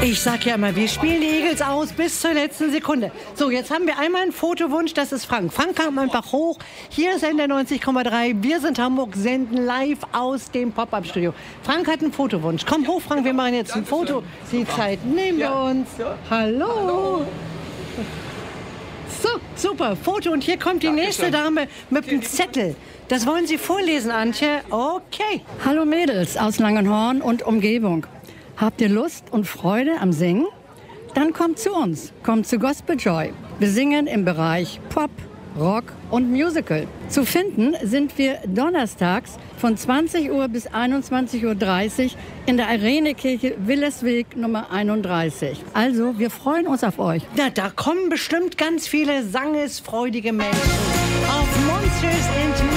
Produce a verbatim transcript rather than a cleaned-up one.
Ich sag ja immer, wir spielen die Eagles aus bis zur letzten Sekunde. So, jetzt haben wir einmal einen Fotowunsch, das ist Frank. Frank kam einfach hoch. Hier ist N D R neunzig Komma drei. Wir sind Hamburg, senden live aus dem Pop-Up-Studio. Frank hat einen Fotowunsch. Komm hoch, Frank, wir machen jetzt ein Foto. Die Zeit nehmen wir uns. Hallo. So, super, Foto. Und hier kommt die nächste Dame mit dem Zettel. Das wollen Sie vorlesen, Antje? Okay. Hallo Mädels aus Langenhorn und Umgebung. Habt ihr Lust und Freude am Singen? Dann kommt zu uns, kommt zu Gospel Joy. Wir singen im Bereich Pop, Rock und Musical. Zu finden sind wir donnerstags von zwanzig Uhr bis einundzwanzig Uhr dreißig in der Irenekirche Willesweg Nummer einunddreißig. Also, wir freuen uns auf euch. Na, da kommen bestimmt ganz viele sangesfreudige Menschen auf Monsters and